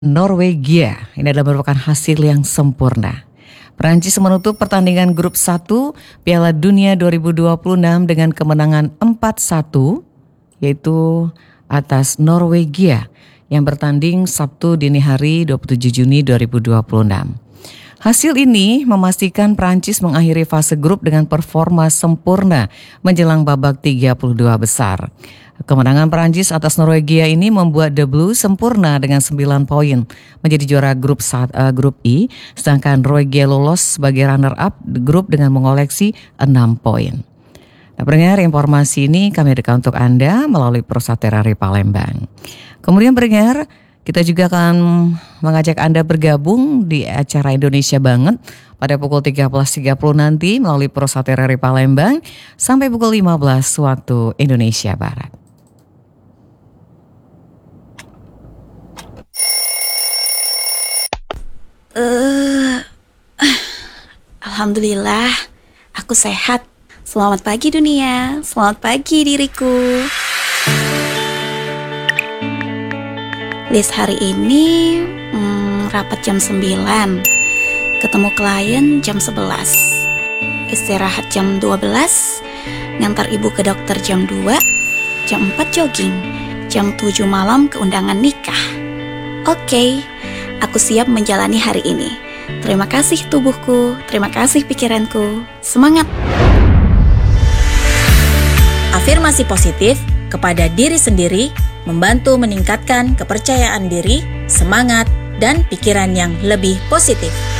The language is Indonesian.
Norwegia. Ini adalah merupakan hasil yang sempurna. Prancis menutup pertandingan grup 1 Piala Dunia 2026 dengan kemenangan 4-1 yaitu atas Norwegia yang bertanding Sabtu dini hari 27 Juni 2026. Hasil ini memastikan Prancis mengakhiri fase grup dengan performa sempurna menjelang babak 32 besar. Kemenangan Prancis atas Norwegia ini membuat The Blues sempurna dengan 9 poin menjadi juara grup I, sedangkan Norwegia lolos sebagai runner-up grup dengan mengoleksi 6 poin. Nah, pendengar, informasi ini kami hadirkan untuk Anda melalui Persat Terari Palembang. Kemudian pendengar, kita juga akan mengajak Anda bergabung di acara Indonesia Banget pada pukul 13.30 nanti melalui Persat Terari Palembang sampai pukul 15 waktu Indonesia Barat. Alhamdulillah, aku sehat. Selamat pagi dunia, selamat pagi diriku. List hari ini rapat jam 9, ketemu klien jam 11, istirahat jam 12, ngantar ibu ke dokter jam 2, jam 4 jogging, jam 7 malam ke undangan nikah. Oke, aku siap menjalani hari ini. Terima kasih tubuhku, terima kasih pikiranku. Semangat! Afirmasi positif kepada diri sendiri membantu meningkatkan kepercayaan diri, semangat, dan pikiran yang lebih positif.